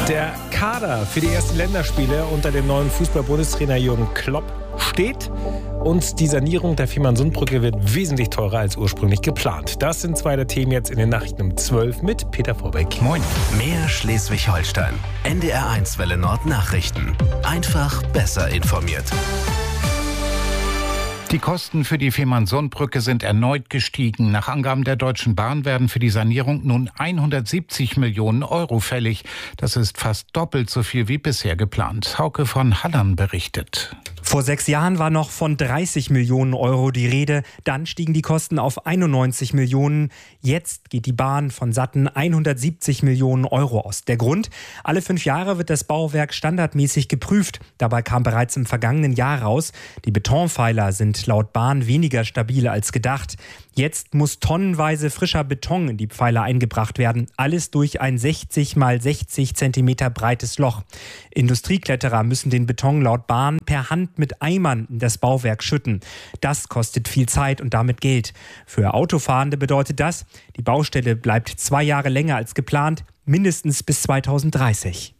Der Kader für die ersten Länderspiele unter dem neuen Fußball-Bundestrainer Jürgen Klopp steht und die Sanierung der Fehmarnsundbrücke wird wesentlich teurer als ursprünglich geplant. Das sind zwei der Themen jetzt in den Nachrichten um 12 mit Peter Vorbeck. Moin. Mehr Schleswig-Holstein. NDR1 Welle Nord Nachrichten. Einfach besser informiert. Die Kosten für die Fehmarnsundbrücke sind erneut gestiegen. Nach Angaben der Deutschen Bahn werden für die Sanierung nun 170 Millionen Euro fällig. Das ist fast doppelt so viel wie bisher geplant. Hauke von Hallern berichtet. Vor 6 Jahren war noch von 30 Millionen Euro die Rede. Dann stiegen die Kosten auf 91 Millionen. Jetzt geht die Bahn von satten 170 Millionen Euro aus. Der Grund? Alle 5 Jahre wird das Bauwerk standardmäßig geprüft. Dabei kam bereits im vergangenen Jahr raus, die Betonpfeiler sind laut Bahn weniger stabil als gedacht. Jetzt muss tonnenweise frischer Beton in die Pfeiler eingebracht werden. Alles durch ein 60 mal 60 Zentimeter breites Loch. Industriekletterer müssen den Beton laut Bahn per Hand mit Eimern in das Bauwerk schütten. Das kostet viel Zeit und damit Geld. Für Autofahrende bedeutet das, die Baustelle bleibt 2 Jahre länger als geplant, mindestens bis 2030.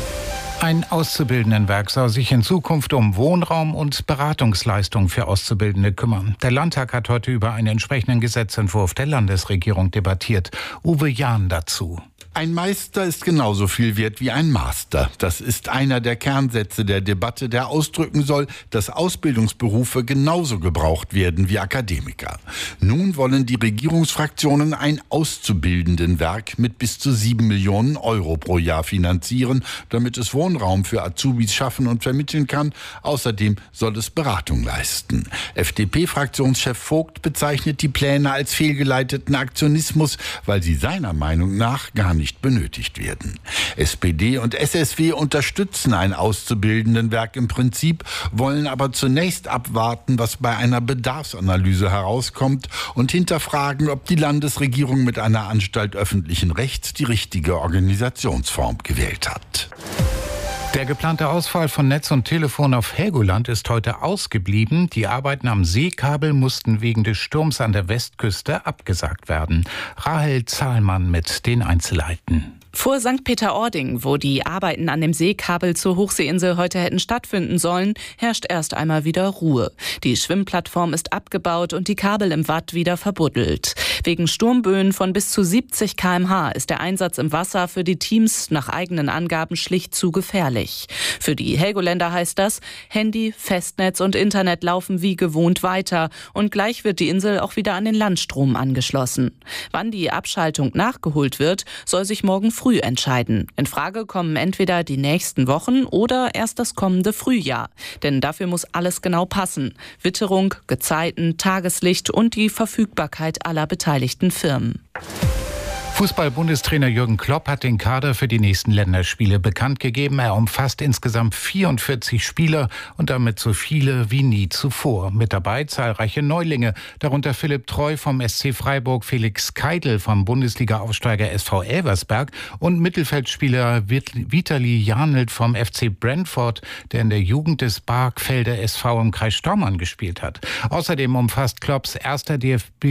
Ein Auszubildendenwerk soll sich in Zukunft um Wohnraum und Beratungsleistungen für Auszubildende kümmern. Der Landtag hat heute über einen entsprechenden Gesetzentwurf der Landesregierung debattiert. Uwe Jahn dazu. Ein Meister ist genauso viel wert wie ein Master. Das ist einer der Kernsätze der Debatte, der ausdrücken soll, dass Ausbildungsberufe genauso gebraucht werden wie Akademiker. Nun wollen die Regierungsfraktionen ein Auszubildendenwerk mit bis zu 7 Millionen Euro pro Jahr finanzieren, damit es Wohnraum für Azubis schaffen und vermitteln kann. Außerdem soll es Beratung leisten. FDP-Fraktionschef Vogt bezeichnet die Pläne als fehlgeleiteten Aktionismus, weil sie seiner Meinung nach gar nicht benötigt werden. SPD und SSW unterstützen ein Auszubildendenwerk im Prinzip, wollen aber zunächst abwarten, was bei einer Bedarfsanalyse herauskommt und hinterfragen, ob die Landesregierung mit einer Anstalt öffentlichen Rechts die richtige Organisationsform gewählt hat. Der geplante Ausfall von Netz und Telefon auf Helgoland ist heute ausgeblieben. Die Arbeiten am Seekabel mussten wegen des Sturms an der Westküste abgesagt werden. Rahel Zahlmann mit den Einzelheiten. Vor St. Peter-Ording, wo die Arbeiten an dem Seekabel zur Hochseeinsel heute hätten stattfinden sollen, herrscht erst einmal wieder Ruhe. Die Schwimmplattform ist abgebaut und die Kabel im Watt wieder verbuddelt. Wegen Sturmböen von bis zu 70 km/h ist der Einsatz im Wasser für die Teams nach eigenen Angaben schlicht zu gefährlich. Für die Helgoländer heißt das, Handy, Festnetz und Internet laufen wie gewohnt weiter und gleich wird die Insel auch wieder an den Landstrom angeschlossen. Wann die Abschaltung nachgeholt wird, soll sich morgen früh entscheiden. In Frage kommen entweder die nächsten Wochen oder erst das kommende Frühjahr. Denn dafür muss alles genau passen. Witterung, Gezeiten, Tageslicht und die Verfügbarkeit aller beteiligten Firmen. Fußball-Bundestrainer Jürgen Klopp hat den Kader für die nächsten Länderspiele bekannt gegeben. Er umfasst insgesamt 44 Spieler und damit so viele wie nie zuvor. Mit dabei zahlreiche Neulinge, darunter Philipp Treu vom SC Freiburg, Felix Keidl vom Bundesliga-Aufsteiger SV Elversberg und Mittelfeldspieler Vitali Janelt vom FC Brentford, der in der Jugend des Barkfelder SV im Kreis Staumann gespielt hat. Außerdem umfasst Klopps erstes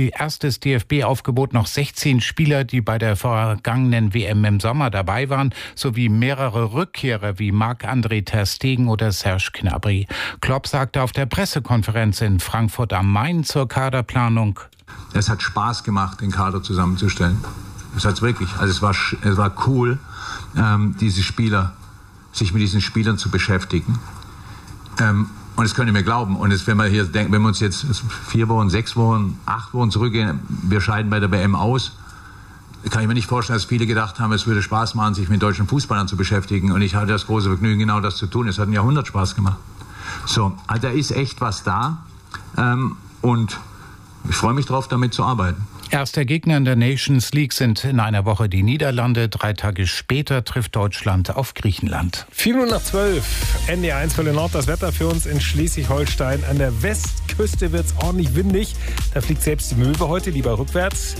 DFB-Aufgebot noch 16 Spieler, die bei der vergangenen WM im Sommer dabei waren, sowie mehrere Rückkehrer wie Marc-André ter Stegen oder Serge Gnabry. Klopp sagte auf der Pressekonferenz in Frankfurt am Main zur Kaderplanung: Es hat Spaß gemacht, den Kader zusammenzustellen. Es hat wirklich. Also es war cool, sich mit diesen Spielern zu beschäftigen. Und das könnt ihr mir glauben. Und jetzt, wenn wir uns jetzt 4 Wochen, 6 Wochen, 8 Wochen zurückgehen, wir scheiden bei der WM aus, kann ich mir nicht vorstellen, dass viele gedacht haben, es würde Spaß machen, sich mit deutschen Fußballern zu beschäftigen. Und ich hatte das große Vergnügen, genau das zu tun. Es hat ein Jahrhundert Spaß gemacht. So, also da ist echt was da. Und ich freue mich drauf, damit zu arbeiten. Erster Gegner in der Nations League sind in einer Woche die Niederlande. 3 Tage später trifft Deutschland auf Griechenland. 4:12 NDR1 Welle Nord. Das Wetter für uns in Schleswig-Holstein. An der Westküste wird es ordentlich windig. Da fliegt selbst die Möwe heute lieber rückwärts.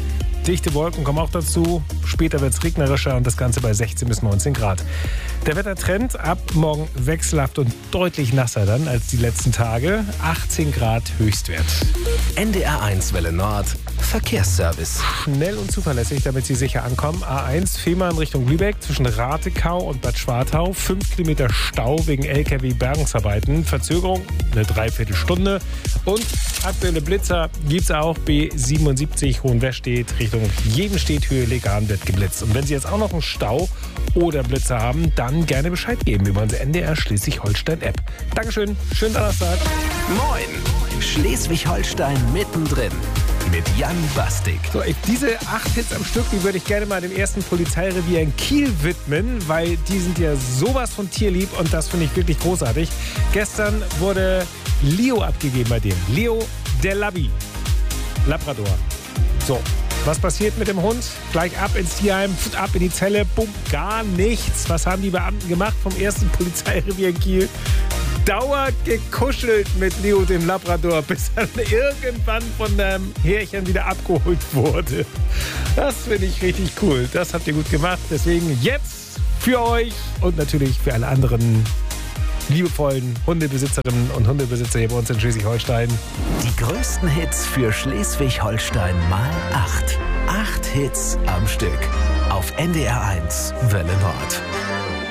Dichte Wolken kommen auch dazu. Später wird es regnerischer und das Ganze bei 16 bis 19 Grad. Der Wettertrend ab morgen wechselhaft und deutlich nasser dann als die letzten Tage. 18 Grad Höchstwert. NDR1 Welle Nord Verkehrsservice. Schnell und zuverlässig, damit Sie sicher ankommen. A1 Fehmarn Richtung Lübeck zwischen Ratekau und Bad Schwartau. 5 Kilometer Stau wegen LKW-Bergungsarbeiten. Verzögerung eine Dreiviertelstunde. Und aktuelle Blitzer gibt es auch. B77 Hohenwestedt Richtung Jedenstedthöhe Legan wird geblitzt. Und wenn Sie jetzt auch noch einen Stau oder Blitzer haben, dann gerne Bescheid geben über unsere NDR Schleswig-Holstein-App. Dankeschön, schönen Donnerstag. Moin, Schleswig-Holstein mittendrin mit Jan Bastik. So, diese 8 Hits am Stück, die würde ich gerne mal dem ersten Polizeirevier in Kiel widmen, weil die sind ja sowas von tierlieb und das finde ich wirklich großartig. Gestern wurde Leo abgegeben bei dem. Leo der Labrador. So, was passiert mit dem Hund? Gleich ab ins Tierheim, ab in die Zelle, bumm, gar nichts. Was haben die Beamten gemacht vom ersten Polizeirevier in Kiel? Dauer gekuschelt mit Leo dem Labrador, bis er irgendwann von einem Härchen wieder abgeholt wurde. Das finde ich richtig cool. Das habt ihr gut gemacht. Deswegen jetzt für euch und natürlich für alle anderen liebevollen Hundebesitzerinnen und Hundebesitzer hier bei uns in Schleswig-Holstein. Die größten Hits für Schleswig-Holstein mal 8. 8 Hits am Stück auf NDR1 Welle Nord.